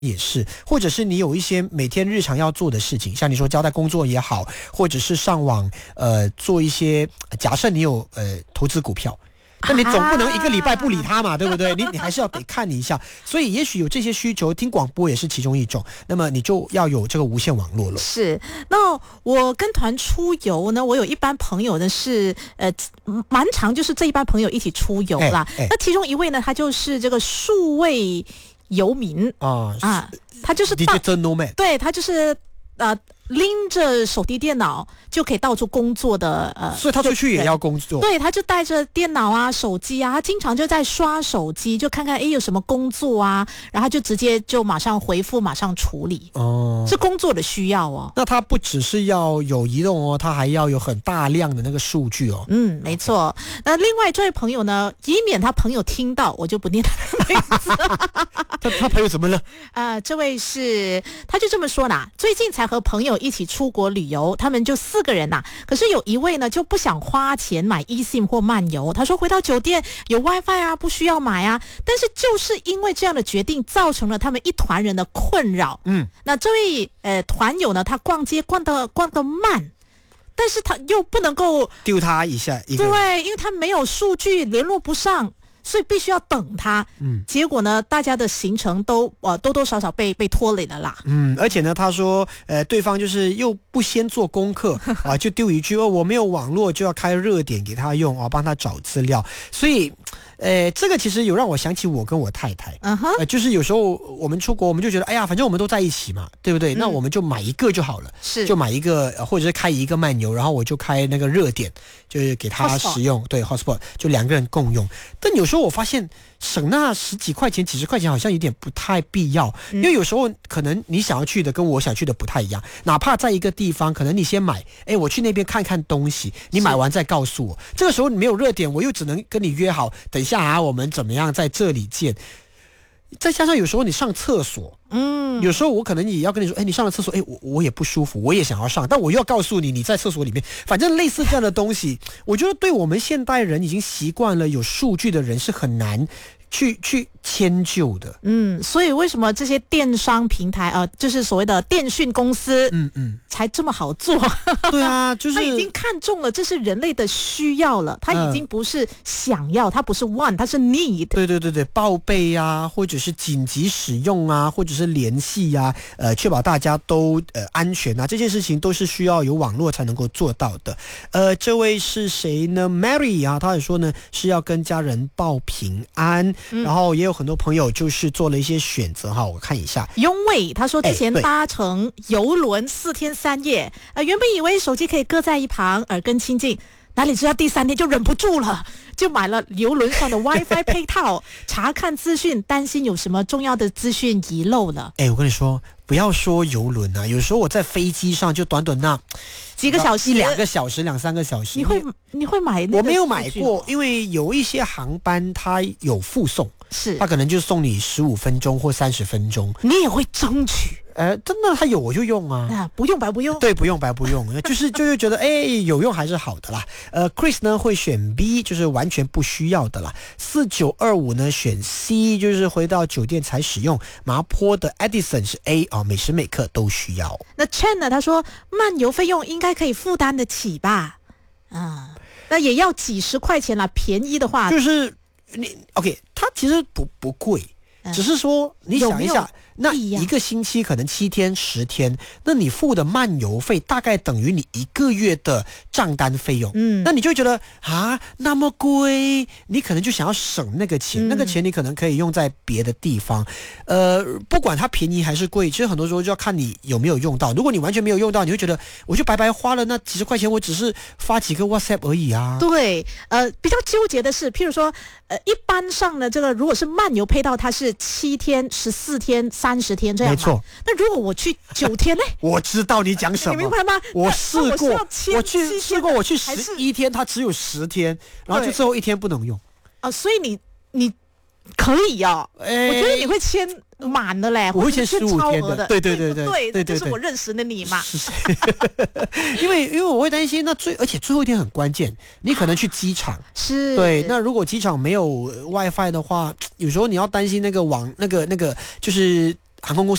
也是，或者是你有一些每天日常要做的事情，像你说交代工作也好，或者是上网做一些，假设你有投资股票。那你总不能一个礼拜不理他嘛，对不对？你还是要得看你一下，所以也许有这些需求，听广播也是其中一种。那么你就要有这个无线网络了。 是，那我跟团出游呢，我有一班朋友呢是蛮长，就是这一班朋友一起出游啦。那其中一位呢，他就是这个数位游民他就是 digital nomad， 对，他就是拎着手提电脑就可以到处工作的所以他出去也要工作。 对，他就带着电脑啊、手机啊，他经常就在刷手机，就看看有什么工作啊，然后他就直接就马上回复，马上处理。是工作的需要哦。 那他不只是要有移动哦，他还要有很大量的那个数据哦。 没错。那另外这位朋友呢，以免他朋友听到，我就不念他的名字。 他朋友怎么了？ 这位是他就这么说啦，最近才和朋友一起出国旅游，他们就4个人呐。可是有一位呢就不想花钱买 eSIM 或漫游，他说回到酒店有 WiFi 啊，不需要买啊。但是就是因为这样的决定，造成了他们一团人的困扰。那这位团友呢，他逛街逛得慢。但是他又不能够丢他一下， 对，因为他没有数据，联络不上，所以必须要等他。结果呢，大家的行程都多多少少被拖累了啦。 而且呢，他说对方就是又不先做功课就丢一句我没有网络，就要开热点给他用帮他找资料。所以这个其实有让我想起我跟我太太。就是有时候我们出国，我们就觉得哎呀，反正我们都在一起嘛，对不对？那我们就买一个就好了，就买一个，或者是开一个漫游，然后我就开那个热点，就是给他使用，对 hotspot， 就2个人共用。但有时候我发现省那10几块钱、几十块钱好像有点不太必要，因为有时候可能你想要去的跟我想去的不太一样，哪怕在一个地方，可能你先买，我去那边看看东西，你买完再告诉我。这个时候你没有热点，我又只能跟你约好，等一下我们怎么样在这里见。再加上有时候你上厕所，有时候我可能也要跟你说，你上了厕所，我也不舒服，我也想要上，但我又要告诉你在厕所里面，反正类似这样的东西，我觉得对我们现代人已经习惯了有数据的人是很难去迁就的。 所以为什么这些电商平台就是所谓的电讯公司才这么好做？ 对啊，就是他已经看中了这是人类的需要了，他已经不是想要，他不是 want， 他是 need。 对，报备啊，或者是紧急使用啊，或者是联系啊，确保大家都安全啊，这件事情都是需要有网络才能够做到的。这位是谁呢？ Mary 啊，他也说呢是要跟家人报平安。然后也有很多朋友就是做了一些选择我看一下。 雍卫他说之前搭乘邮轮4天3夜，原本以为手机可以搁在一旁耳根清净，哪里知道第3天就忍不住了，就买了邮轮上的 WiFi 配套，查看资讯，担心有什么重要的资讯遗漏了。 我跟你说，不要说邮轮啊，有时候我在飞机上就短那几个小时 ，1-2个小时，2-3个小时。 你会买那个？ 我没有买过，因为有一些航班它有附送，它可能就送你15分钟或30分钟。 你也会争取？ 真的，它有我就用啊， 不用白不用。 对，不用白不用，就是觉得有用还是好的啦。Chris 呢会选 B， 就是完全不需要的啦。4925呢选 C， 就是回到酒店才使用。麻坡的 Edison 是 A 每时每刻都需要。 那 Chen 呢？他说漫游费用应该可以负担得起吧？那也要几十块钱啦，便宜的话就是你 OK， 它其实不贵。只是说你想一下，那一个星期可能7天10天，那你付的漫游费大概等于你1个月的账单费用。那你就会觉得那么贵，你可能就想要省那个钱，那个钱你可能可以用在别的地方。不管它便宜还是贵，其实很多时候就要看你有没有用到。如果你完全没有用到，你会觉得我就白白花了那几十块钱，我只是发几个 WhatsApp 而已啊。 对，比较纠结的是，譬如说一般上的这个如果是漫游配套，它是7天、14天、30天这样。 没错。 那如果我去9天呢？ 我知道你讲什么， 你明白吗？ 我试过，我去11天，它只有10天，然后就最后1天不能用。 所以你可以我觉得你会签满的嘞， 我会签15天的。对， 这是我认识的你嘛。 因为我会担心，而且最后一天很关键，你可能去机场。 是。 对，那如果机场没有 WiFi 的话，有时候你要担心那个网那个就是航空公司